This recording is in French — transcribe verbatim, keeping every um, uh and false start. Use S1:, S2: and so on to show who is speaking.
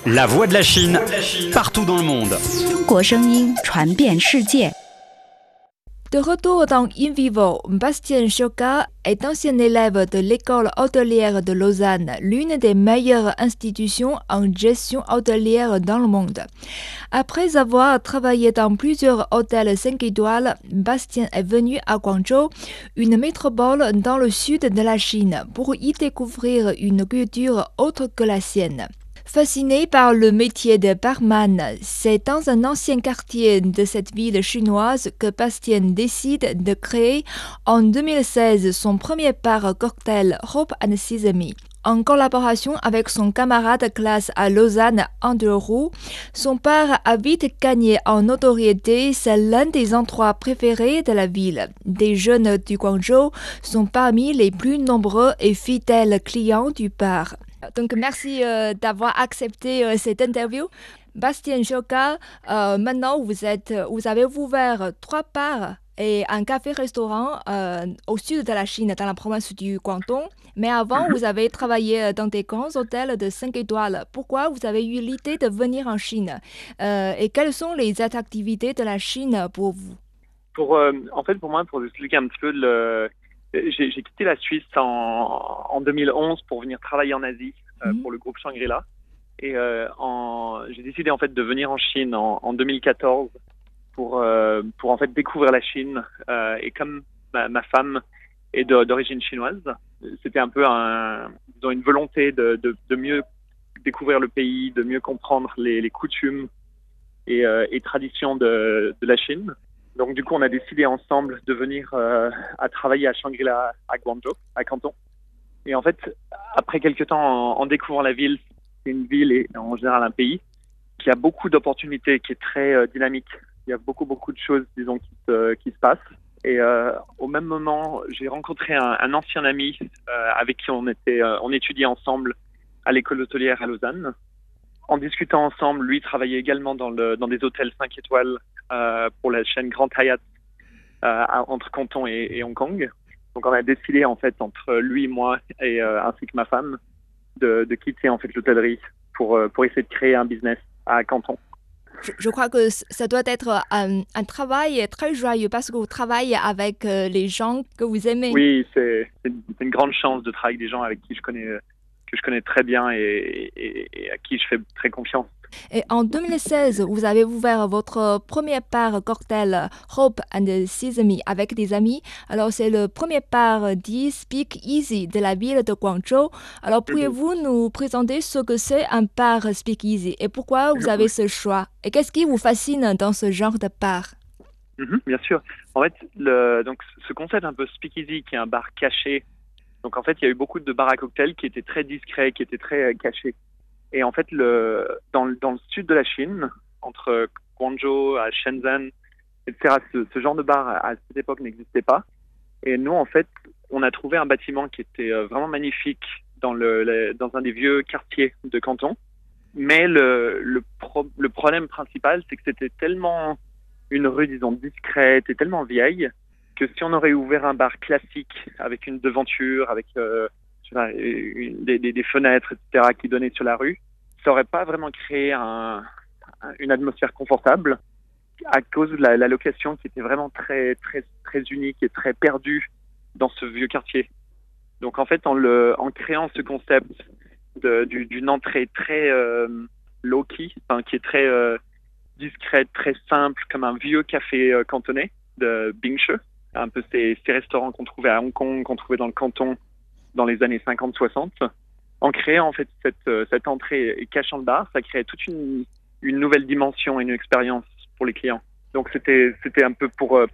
S1: La voix de la Chine, partout dans le monde.
S2: 中国声音传遍世界。
S3: De retour dans In Vivo, Bastien Choca est ancien élève de l'école hôtelière de Lausanne, l'une des meilleures institutions en gestion hôtelière dans le monde. Après avoir travaillé dans plusieurs hôtels cinq étoiles, Bastien est venu à Guangzhou, une métropole dans le sud de la Chine, pour y découvrir une culture autre que la sienne. Fasciné par le métier de barman, c'est dans un ancien quartier de cette ville chinoise que Bastien décide de créer en deux mille seize son premier bar cocktail Hope and Sesame. En collaboration avec son camarade de classe à Lausanne, Andrew Roux, son bar a vite gagné en notoriété. C'est l'un des endroits préférés de la ville. Des jeunes du Guangzhou sont parmi les plus nombreux et fidèles clients du bar. Donc, merci euh, d'avoir accepté euh, cette interview. Bastien Choca, euh, maintenant vous, êtes, vous avez ouvert trois bars et un café-restaurant euh, au sud de la Chine, dans la province du Guangdong. Mais avant, vous avez travaillé dans des grands hôtels de cinq étoiles. Pourquoi vous avez eu l'idée de venir en Chine euh, et quelles sont les attractivités de la Chine pour vous?
S4: Pour, euh, en fait, pour moi, pour vous expliquer un petit peu, le... j'ai, j'ai quitté la Suisse en, en deux mille onze pour venir travailler en Asie euh, mmh. pour le groupe Shangri-La. Et euh, en... j'ai décidé en fait de venir en Chine en, en deux mille quatorze pour, euh, pour en fait découvrir la Chine. Euh, et comme ma, ma femme est de, d'origine chinoise, c'était un peu un, disons, une volonté de, de, de mieux découvrir le pays, de mieux comprendre les, les coutumes et, euh, et traditions de, de la Chine. Donc du coup, on a décidé ensemble de venir euh, à travailler à Shangri-La, à Guangzhou, à Canton. Et en fait, après quelques temps, en, en découvrant la ville, c'est une ville et en général un pays qui a beaucoup d'opportunités, qui est très euh, dynamique. Il y a beaucoup, beaucoup de choses, disons, qui se, qui se passent. Et euh, au même moment, j'ai rencontré un, un ancien ami euh, avec qui on était, euh, on étudiait ensemble à l'école hôtelière à Lausanne. En discutant ensemble, lui travaillait également dans, le, dans des hôtels cinq étoiles euh, pour la chaîne Grand Hyatt euh, entre Canton et, et Hong Kong. Donc on a décidé en fait entre lui, moi et euh, ainsi que ma femme de, de quitter en fait l'hôtellerie pour euh, pour essayer de créer un business à Canton.
S3: Je, je crois que ça doit être un, un travail très joyeux parce que vous travaillez avec euh, les gens que vous aimez.
S4: Oui, c'est, c'est, une, c'est une grande chance de travailler avec des gens avec qui je connais que je connais très bien et, et, et à qui je fais très confiance.
S3: Et en deux mille seize, vous avez ouvert votre premier bar cocktail Hope and Sesame avec des amis. Alors, c'est le premier bar dit Speak Easy de la ville de Guangzhou. Alors, pouvez-vous mm-hmm. nous présenter ce que c'est un bar Speak Easy et pourquoi vous avez ce choix? Et qu'est-ce qui vous fascine dans ce genre de bar?
S4: Mm-hmm, bien sûr. En fait, le, donc, ce concept un peu Speak Easy, qui est un bar caché. Donc, en fait, il y a eu beaucoup de bars à cocktails qui étaient très discrets, qui étaient très euh, cachés. Et en fait, le, dans, dans le sud de la Chine, entre Guangzhou, à Shenzhen, et cetera, ce, ce genre de bar à cette époque n'existait pas. Et nous, en fait, on a trouvé un bâtiment qui était vraiment magnifique dans, le, le, dans un des vieux quartiers de Canton. Mais le, le, pro, le problème principal, c'est que c'était tellement une rue, disons, discrète et tellement vieille que si on aurait ouvert un bar classique avec une devanture, avec... Euh, Des, des, des fenêtres, et cetera, qui donnaient sur la rue, ça n'aurait pas vraiment créé un, une atmosphère confortable à cause de la, la location qui était vraiment très, très, très unique et très perdue dans ce vieux quartier. Donc en fait, en, le, en créant ce concept de, du, d'une entrée très euh, low-key, enfin, qui est très euh, discrète, très simple, comme un vieux café euh, cantonais de Bingche, un peu ces, ces restaurants qu'on trouvait à Hong Kong, qu'on trouvait dans le canton, dans les années cinquante soixante, en créant en fait cette, cette entrée et cachant le bar, ça créait toute une, une nouvelle dimension et une expérience pour les clients. Donc c'était, c'était un peu pour